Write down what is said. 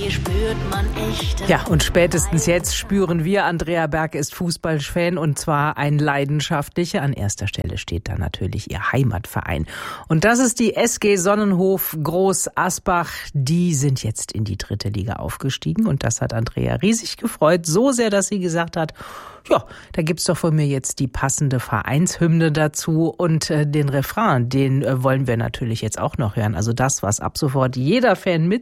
hier spürt man echte. Ja, und spätestens jetzt spüren wir, Andrea Berg ist Fußballfan und zwar ein leidenschaftlicher. An erster Stelle steht da natürlich ihr Heimatverein. Und das ist die SG Sonnenhof Groß Asbach. Die sind jetzt in die 3. Liga aufgestiegen und das hat Andrea riesig gefreut. So sehr, dass sie gesagt hat, ja, da gibt's doch von mir jetzt die passende Vereinshymne dazu und den Refrain, den wollen wir natürlich jetzt auch noch hören. Also das, was ab sofort jeder Fan mit